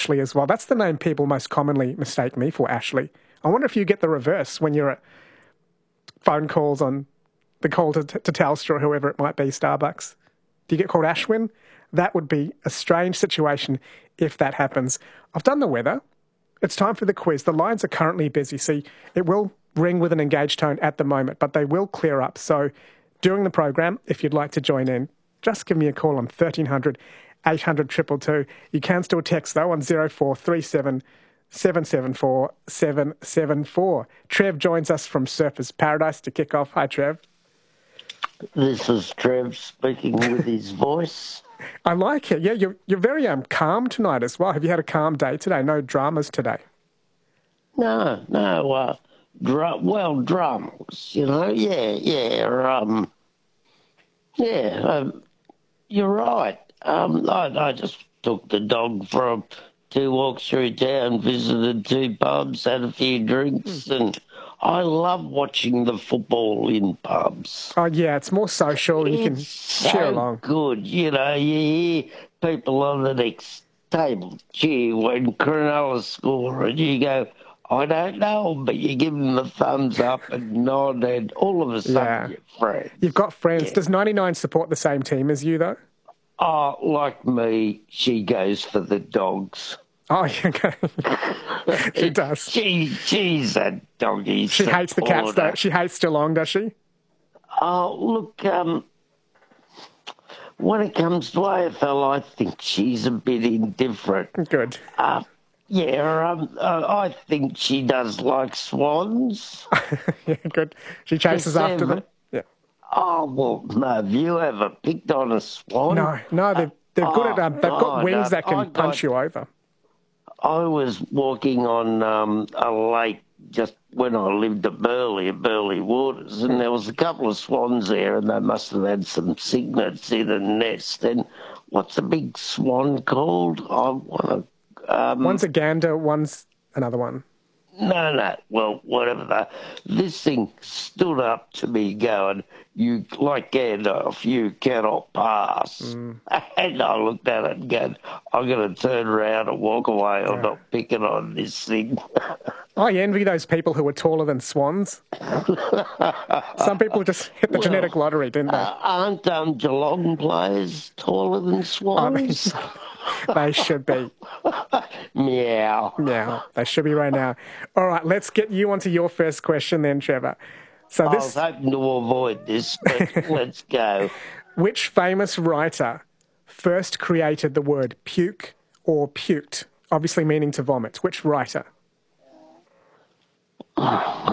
Ashley as well. That's the name people most commonly mistake me for, Ashley. I wonder if you get the reverse when you're at phone calls on the call to Telstra or whoever it might be, Starbucks. Do you get called Ashwin? That would be a strange situation if that happens. I've done the weather. It's time for the quiz. The lines are currently busy. See, it will ring with an engaged tone at the moment, but they will clear up. So during the program, if you'd like to join in, just give me a call on 1300 800 222. You can still text, though, on 0437 774 774. Trev joins us from Surfers Paradise to kick off. Hi, Trev. This is Trev speaking with his voice. I like it. Yeah, you're very calm tonight as well. Have you had a calm day today? No dramas today? No, drums, you know, you're right. I just took the dog for 2 walks through town, visited 2 pubs, had a few drinks, and I love watching the football in pubs. Oh, yeah, it's more social and you can cheer along. Good, you know, you hear people on the next table cheer when Cronulla score and you go, I don't know, but you give them the thumbs up and nod and all of a sudden you're friends. You've got friends. Yeah. Does 99 support the same team as you, though? Oh, like me, she goes for the dogs. Oh, okay. She does. She's a doggy She supporter. Hates the cats, though. She hates Geelong, does she? Oh, look, when it comes to AFL, I think she's a bit indifferent. Good. I think she does like swans. Yeah, good. She chases after them. Yeah. Oh, well, no, have you ever picked on a swan? No, they're good at, they've got wings that can punch you over. I was walking on a lake just when I lived at Burleigh Waters, and there was a couple of swans there, and they must have had some cygnets in a nest. And what's a big swan called? One's a gander, one's another one. No. Well, whatever. This thing stood up to me going, you, like Gandalf, you cannot pass. And I looked at it and going, I'm going to turn around and walk away. I'm not picking on this thing. I envy those people who are taller than swans. Some people just hit the genetic lottery, didn't they? Aren't Geelong players taller than swans? They should be. Meow. They should be right now. All right, let's get you onto your first question then, Trevor. So I was hoping to avoid this, but let's go. Which famous writer first created the word puke or puked, obviously meaning to vomit? Which writer? I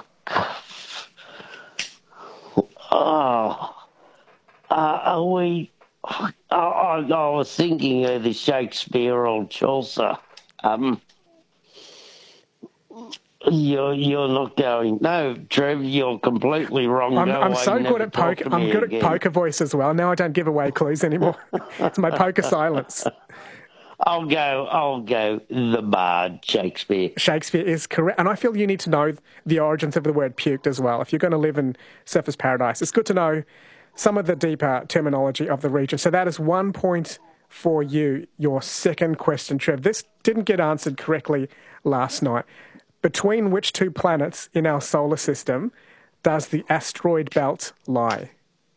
was thinking of the Shakespeare or Chaucer. You're not going. No, Trev, you're completely wrong. I'm so good at poker. I'm good at poker voice as well. Now I don't give away clues anymore. It's my poker silence. I'll go the bard, Shakespeare. Shakespeare is correct. And I feel you need to know the origins of the word puked as well. If you're going to live in Surfers Paradise, it's good to know some of the deeper terminology of the region. So that is 1 point for you. Your second question, Trev. This didn't get answered correctly last night. Between which 2 planets in our solar system does the asteroid belt lie?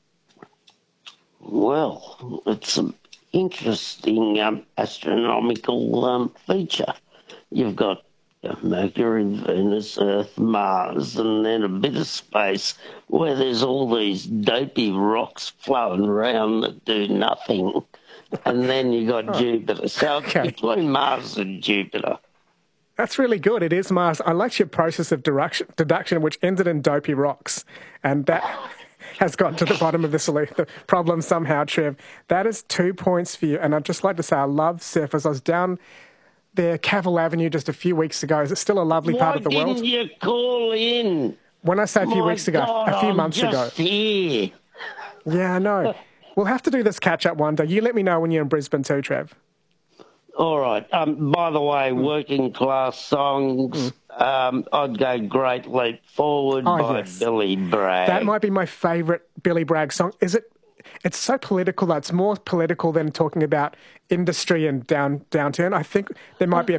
Well, it's an interesting astronomical feature. You've got Mercury, Venus, Earth, Mars, and then a bit of space where there's all these dopey rocks flowing around that do nothing. And then you got Jupiter. So it's between Mars and Jupiter. That's really good. It is Mars. I liked your process of deduction, which ended in dopey rocks. And that has got to the bottom of the problem somehow, Trev. That is 2 points for you. And I'd just like to say I love surfers. I was down there, Cavill Avenue, just a few weeks ago. Is it still a lovely part of the world? Why didn't you call in? When I say a few weeks ago, a few months ago. Here. Yeah, I know. We'll have to do this catch-up one day. You let me know when you're in Brisbane too, Trev. All right. By the way, working class songs, I'd go Great Leap Forward by Billy Bragg. That might be my favourite Billy Bragg song. It's so political, though. It's more political than talking about industry and downturn. I think there might be a